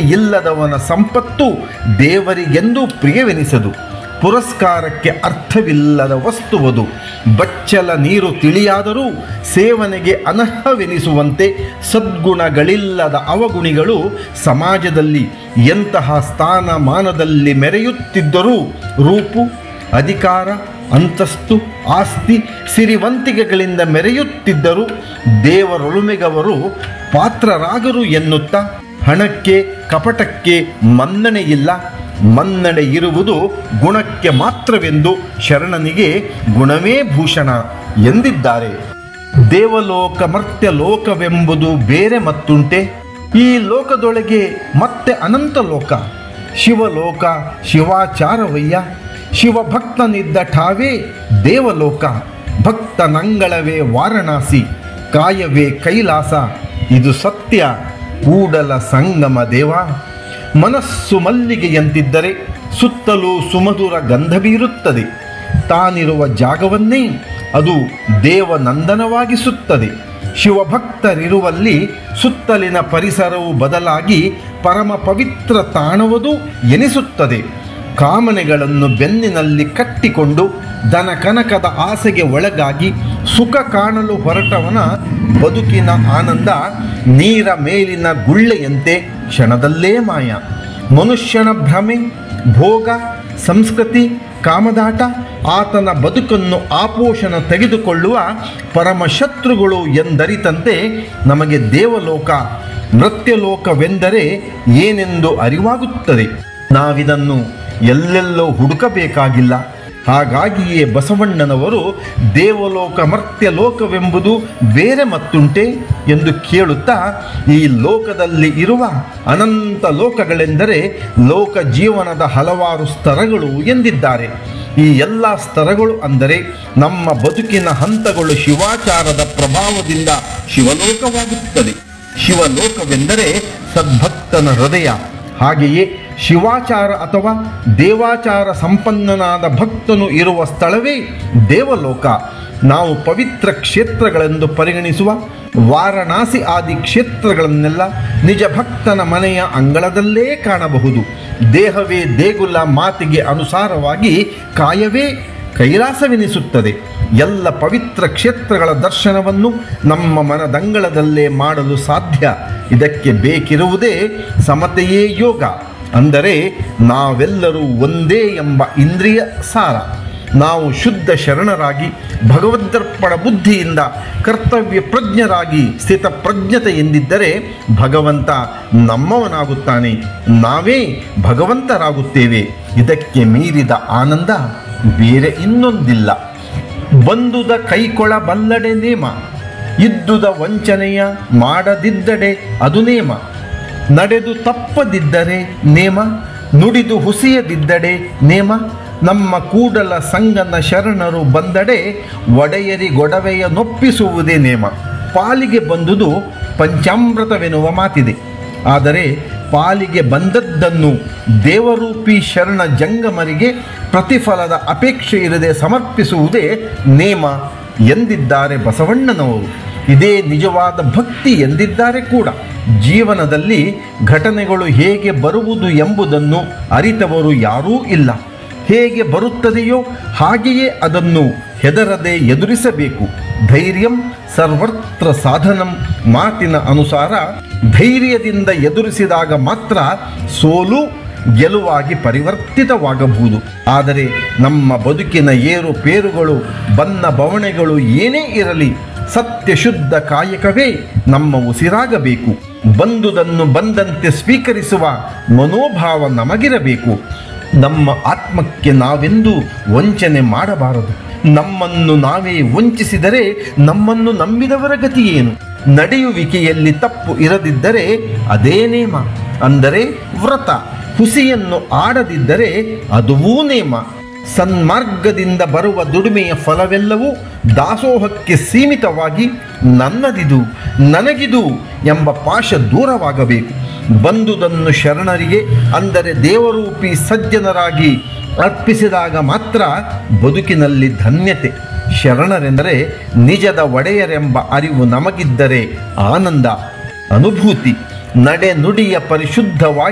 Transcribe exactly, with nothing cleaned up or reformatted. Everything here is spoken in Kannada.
ಇಲ್ಲದವನ ಸಂಪತ್ತು ದೇವರಿಗೆಂದೂ ಪ್ರಿಯವೆನಿಸದು. ಪುರಸ್ಕಾರಕ್ಕೆ ಅರ್ಥವಿಲ್ಲದ ವಸ್ತುವದು. ಬಚ್ಚಲ ನೀರು ತಿಳಿಯಾದರೂ ಸೇವನೆಗೆ ಅನರ್ಹವೆನಿಸುವಂತೆ ಸದ್ಗುಣಗಳಿಲ್ಲದ ಅವಗುಣಿಗಳು ಸಮಾಜದಲ್ಲಿ ಎಂತಹ ಸ್ಥಾನಮಾನದಲ್ಲಿ ಮೆರೆಯುತ್ತಿದ್ದರೂ ರೂಪು, ಅಧಿಕಾರ, ಅಂತಸ್ತು, ಆಸ್ತಿ, ಸಿರಿವಂತಿಕೆಗಳಿಂದ ಮೆರೆಯುತ್ತಿದ್ದರೂ ದೇವರೊಲುಮೆಗವರು ಪಾತ್ರರಾಗರು ಎನ್ನುತ್ತಾ ಹಣಕ್ಕೆ, ಕಪಟಕ್ಕೆ ಮನ್ನಣೆಯಿಲ್ಲ, ಮನ್ನಣೆ ಇರುವುದು ಗುಣಕ್ಕೆ ಮಾತ್ರವೆಂದು ಶರಣನಿಗೆ ಗುಣವೇ ಭೂಷಣ ಎಂದಿದ್ದಾರೆ. ದೇವಲೋಕ ಮರ್ತ್ಯ ಲೋಕವೆಂಬುದು ಬೇರೆ ಮತ್ತುಂಟೆ? ಈ ಲೋಕದೊಳಗೆ ಮತ್ತೆ ಅನಂತ ಲೋಕ. ಶಿವಲೋಕ ಶಿವಾಚಾರವಯ್ಯ. ಶಿವಭಕ್ತನಿದ್ದ ಠಾವೇ ದೇವಲೋಕ. ಭಕ್ತನಂಗಳವೇ ವಾರಣಾಸಿ, ಕಾಯವೇ ಕೈಲಾಸ. ಇದು ಸತ್ಯ ಕೂಡಲ ಸಂಗಮ ದೇವ. ಮನಸ್ಸು ಮಲ್ಲಿಗೆಯಂತಿದ್ದರೆ ಸುತ್ತಲೂ ಸುಮಧುರ ಗಂಧ ಬೀರುತ್ತದೆ. ತಾನಿರುವ ಜಾಗವನ್ನೇ ಅದು ದೇವನಂದನವಾಗಿಸುತ್ತದೆ. ಶಿವಭಕ್ತರಿರುವಲ್ಲಿ ಸುತ್ತಲಿನ ಪರಿಸರವು ಬದಲಾಗಿ ಪರಮ ಪವಿತ್ರ ತಾಣವದು ಎನಿಸುತ್ತದೆ. ಕಾಮನೆಗಳನ್ನು ಬೆನ್ನಿನಲ್ಲಿ ಕಟ್ಟಿಕೊಂಡು ದನ ಕನಕದ ಆಸೆಗೆ ಒಳಗಾಗಿ ಸುಖ ಕಾಣಲು ಹೊರಟವನ ಬದುಕಿನ ಆನಂದ ನೀರ ಮೇಲಿನ ಗುಳ್ಳೆಯಂತೆ ಕ್ಷಣದಲ್ಲೇ ಮಾಯ. ಮನುಷ್ಯನ ಭ್ರಮೆ, ಭೋಗ, ಸಂಸ್ಕೃತಿ, ಕಾಮದಾಟ ಆತನ ಬದುಕನ್ನು ಆಪೋಷಣ ತೆಗೆದುಕೊಳ್ಳುವ ಪರಮಶತ್ರುಗಳು ಎಂದರಿತಂತೆ ನಮಗೆ ದೇವಲೋಕ, ನೃತ್ಯಲೋಕವೆಂದರೆ ಏನೆಂದು ಅರಿವಾಗುತ್ತದೆ. ನಾವಿದನ್ನು ಎಲ್ಲೆಲ್ಲೋ ಹುಡುಕಬೇಕಾಗಿಲ್ಲ. ಹಾಗಾಗಿಯೇ ಬಸವಣ್ಣನವರು ದೇವಲೋಕ ಮರ್ತ್ಯಲೋಕವೆಂಬುದು ಬೇರೆ ಮತ್ತುಂಟೆ ಎಂದು ಕೇಳುತ್ತಾ ಈ ಲೋಕದಲ್ಲಿ ಇರುವ ಅನಂತ ಲೋಕಗಳೆಂದರೆ ಲೋಕ ಜೀವನದ ಹಲವಾರು ಸ್ತರಗಳು ಎಂದಿದ್ದಾರೆ. ಈ ಎಲ್ಲ ಸ್ತರಗಳು ಅಂದರೆ ನಮ್ಮ ಬದುಕಿನ ಹಂತಗಳು ಶಿವಾಚಾರದ ಪ್ರಭಾವದಿಂದ ಶಿವಲೋಕವಾಗುತ್ತದೆ. ಶಿವಲೋಕವೆಂದರೆ ಸದ್ಭಕ್ತನ ಹೃದಯ. ಹಾಗೆಯೇ ಶಿವಾಚಾರ ಅಥವಾ ದೇವಾಚಾರ ಸಂಪನ್ನನಾದ ಭಕ್ತನು ಇರುವ ಸ್ಥಳವೇ ದೇವಲೋಕ. ನಾವು ಪವಿತ್ರ ಕ್ಷೇತ್ರಗಳೆಂದು ಪರಿಗಣಿಸುವ ವಾರಣಾಸಿ ಆದಿ ಕ್ಷೇತ್ರಗಳನ್ನೆಲ್ಲ ನಿಜ ಭಕ್ತನ ಮನೆಯ ಅಂಗಳದಲ್ಲೇ ಕಾಣಬಹುದು. ದೇಹವೇ ದೇಗುಲ ಮಾತಿಗೆ ಅನುಸಾರವಾಗಿ ಕಾಯವೇ ಕೈಲಾಸವೆನಿಸುತ್ತದೆ. ಎಲ್ಲ ಪವಿತ್ರ ಕ್ಷೇತ್ರಗಳ ದರ್ಶನವನ್ನು ನಮ್ಮ ಮನದಂಗಳದಲ್ಲೇ ಮಾಡಲು ಸಾಧ್ಯ. ಇದಕ್ಕೆ ಬೇಕಿರುವುದೇ ಸಮತೆಯೇ ಯೋಗ. ಅಂದರೆ ನಾವೆಲ್ಲರೂ ಒಂದೇ ಎಂಬ ಇಂದ್ರಿಯ ಸಾರ. ನಾವು ಶುದ್ಧ ಶರಣರಾಗಿ ಭಗವದರ್ಪಣ ಬುದ್ಧಿಯಿಂದ ಕರ್ತವ್ಯ ಪ್ರಜ್ಞರಾಗಿ ಸ್ಥಿತಪ್ರಜ್ಞತೆ ಎಂದಿದ್ದರೆ ಭಗವಂತ ನಮ್ಮವನಾಗುತ್ತಾನೆ, ನಾವೇ ಭಗವಂತರಾಗುತ್ತೇವೆ. ಇದಕ್ಕೆ ಮೀರಿದ ಆನಂದ ಬೇರೆ ಇನ್ನೊಂದಿಲ್ಲ. ಬಂದುದ ಕೈಕೊಳ ಬಲ್ಲಡೆ ನೇಮ, ಇದ್ದುದ ವಂಚನೆಯ ಮಾಡದಿದ್ದಡೆ ಅದು ನೇಮ. ನಡೆದು ತಪ್ಪದಿದ್ದರೆ ನೇಮ, ನುಡಿದು ಹುಸಿಯದಿದ್ದಡೆ ನೇಮ. ನಮ್ಮ ಕೂಡಲ ಸಂಗನ ಶರಣರು ಬಂದಡೆ ಒಡೆಯರಿಗೊಡವೆಯ ನೊಪ್ಪಿಸುವುದೇ ನೇಮ. ಪಾಲಿಗೆ ಬಂದುದು ಪಂಚಾಮೃತವೆನ್ನುವ ಮಾತಿದೆ. ಆದರೆ ಪಾಲಿಗೆ ಬಂದದ್ದನ್ನು ದೇವರೂಪಿ ಶರಣ ಜಂಗಮರಿಗೆ ಪ್ರತಿಫಲದ ಅಪೇಕ್ಷೆ ಇರದೆ ಸಮರ್ಪಿಸುವುದೇ ನೇಮ ಎಂದಿದ್ದಾರೆ ಬಸವಣ್ಣನವರು. ಇದೇ ನಿಜವಾದ ಭಕ್ತಿ ಎಂದಿದ್ದಾರೆ ಕೂಡ. ಜೀವನದಲ್ಲಿ ಘಟನೆಗಳು ಹೇಗೆ ಬರುವುದು ಎಂಬುದನ್ನು ಅರಿತವರು ಯಾರೂ ಇಲ್ಲ. ಹೇಗೆ ಬರುತ್ತದೆಯೋ ಹಾಗೆಯೇ ಅದನ್ನು ಹೆದರದೆ ಎದುರಿಸಬೇಕು. ಧೈರ್ಯಂ ಸರ್ವತ್ರ ಸಾಧನಂ ಮಾತಿನ ಅನುಸಾರ ಧೈರ್ಯದಿಂದ ಎದುರಿಸಿದಾಗ ಮಾತ್ರ ಸೋಲು ಗೆಲುವಾಗಿ ಪರಿವರ್ತಿತವಾಗಬಹುದು. ಆದರೆ ನಮ್ಮ ಬದುಕಿನ ಏರುಪೇರುಗಳು, ಬನ್ನ ಬವಣೆಗಳು ಏನೇ ಇರಲಿ, ಸತ್ಯ ಶುದ್ಧ ಕಾಯಕವೇ ನಮ್ಮ ಉಸಿರಾಗಬೇಕು. ಬಂದುದನ್ನು ಬಂದಂತೆ ಸ್ವೀಕರಿಸುವ ಮನೋಭಾವ ನಮಗಿರಬೇಕು. ನಮ್ಮ ಆತ್ಮಕ್ಕೆ ನಾವೆಂದೂ ವಂಚನೆ ಮಾಡಬಾರದು. ನಮ್ಮನ್ನು ನಾವೇ ವಂಚಿಸಿದರೆ ನಮ್ಮನ್ನು ನಂಬಿದವರ ಗತಿ ಏನು? ನಡೆಯುವಿಕೆಯಲ್ಲಿ ತಪ್ಪು ಇರದಿದ್ದರೆ ಅದೇ ನೇಮ, ಅಂದರೆ ವ್ರತ. ಹುಸಿಯನ್ನು ಆಡದಿದ್ದರೆ ಅದುವೂ ನೇಮ. ಸನ್ಮಾರ್ಗದಿಂದ ಬರುವ ದುಡಿಮೆಯ ಫಲವೆಲ್ಲವೂ ದಾಸೋಹಕ್ಕೆ ಸೀಮಿತವಾಗಿ ನನ್ನದಿದು, ನನಗಿದು ಎಂಬ ಪಾಶ ದೂರವಾಗಬೇಕು. ಬಂದುದನ್ನು ಶರಣರಿಗೆ, ಅಂದರೆ ದೇವರೂಪಿ ಸಜ್ಜನರಾಗಿ ಅರ್ಪಿಸಿದಾಗ ಮಾತ್ರ ಬದುಕಿನಲ್ಲಿ ಧನ್ಯತೆ. ಶರಣರೆಂದರೆ ನಿಜದ ಒಡೆಯರೆಂಬ ಅರಿವು ನಮಗಿದ್ದರೆ ಆನಂದ, ಅನುಭೂತಿ. ನಡೆ ನುಡಿಯ ಪರಿಶುದ್ಧವಾಗಿ